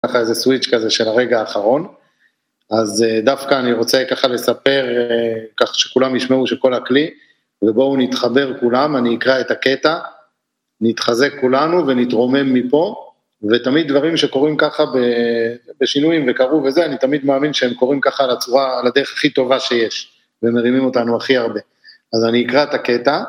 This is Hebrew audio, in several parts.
ככה איזה סוויץ' כזה של הרגע האחרון, אז דווקא אני רוצה ככה לספר, כך שכולם ישמעו שכל הכלי, ובואו נתחבר כולם, אני אקרא את הקטע, נתחזק כולנו ונתרומם מפה, ותמיד דברים שקורים ככה בשינויים וקרו וזה, אני תמיד מאמין שהם קורים ככה על הדרך הכי טובה שיש, ומרימים אותנו הכי הרבה. אז אני אקרא את הקטע.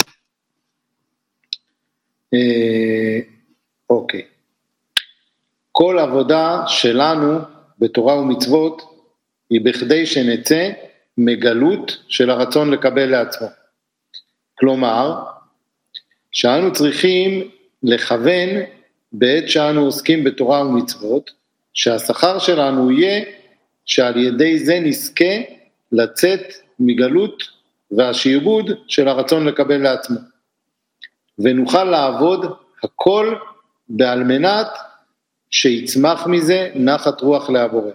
אוקיי. כל עבודה שלנו בתורה ומצוות, היא בכדי שנצא מגלות של הרצון לקבל לעצמו. כלומר, שאנו צריכים לכוון בעת שאנו עוסקים בתורה ומצוות, שהשכר שלנו יהיה שעל ידי זה נזכה לצאת מגלות והשיעבוד של הרצון לקבל לעצמו. ונוכל לעבוד הכל בעל מנת שיצמח מזה נחת רוח לבורא.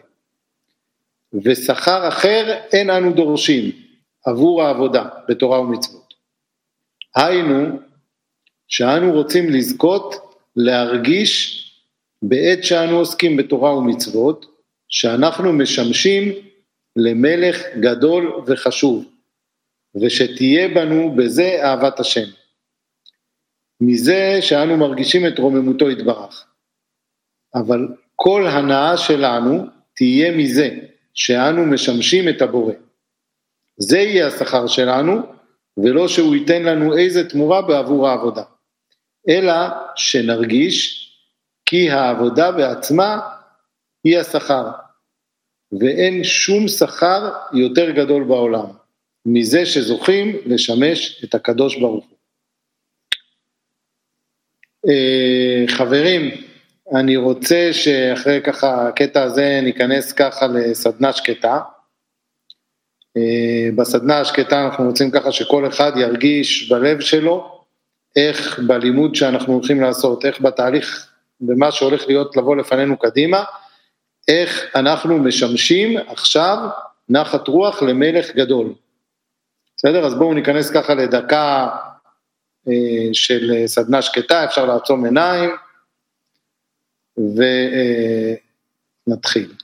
ושכר אחר אין אנו דורשים עבור העבודה בתורה ומצוות. היינו שאנו רוצים לזכות להרגיש בעת שאנו עוסקים בתורה ומצוות, שאנחנו משמשים למלך גדול וחשוב, ושתהיה בנו בזה אהבת השם. מזה שאנו מרגישים את רוממותו יתברך. אבל כל הנאה שלנו תהיה מזה שאנו משמשים את הבורא. זה יהיה השכר שלנו, ולא שהוא ייתן לנו איזה תמורה בעבור העבודה. אלא שנרגיש כי העבודה בעצמה היא השכר, ואין שום שכר יותר גדול בעולם, מזה שזוכים לשמש את הקדוש ברוך הוא. חברים, אני רוצה שאחרי ככה הקטע הזה ניכנס ככה לסדנה שקטה. בסדנה השקטה אנחנו רוצים ככה שכל אחד ירגיש בלב שלו, איך בלימוד שאנחנו הולכים לעשות, איך בתהליך, במה שהולך להיות לבוא לפנינו קדימה, איך אנחנו משמשים עכשיו נחת רוח למלך גדול. בסדר? אז בואו ניכנס ככה לדקה של סדנה שקטה, אפשר לעצום עיניים, ונתחיל.